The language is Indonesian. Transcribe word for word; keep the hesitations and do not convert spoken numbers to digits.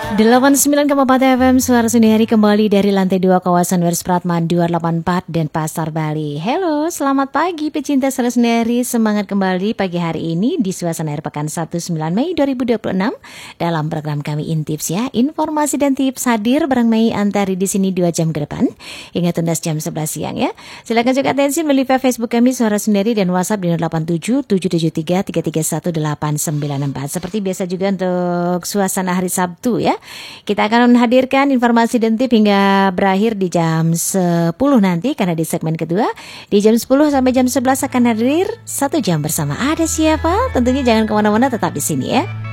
delapan puluh sembilan koma empat F M Suara Sendiri kembali dari lantai dua kawasan Wers Pratman dua delapan empat dan Pasar Bali. Halo, selamat pagi pecinta Suara Sendiri. Semangat kembali pagi hari ini di suasana akhir pekan satu sembilan Mei dua ribu dua puluh enam dalam program kami Intips ya. Informasi dan tips hadir bareng Mei Antari di sini dua jam ke depan hingga tuntas jam sebelas siang ya. Silakan juga atensi melalui Facebook kami Suara Sendiri dan WhatsApp di nol delapan tujuh tujuh tujuh tiga tiga tiga satu delapan sembilan empat. Seperti biasa juga untuk suasana hari Sabtu ya. Kita akan menghadirkan informasi dan tip hingga berakhir di jam sepuluh nanti. Karena di segmen kedua di jam sepuluh sampai jam sebelas akan hadir satu jam bersama Ada Siapa. Tentunya jangan kemana-mana, tetap di sini ya.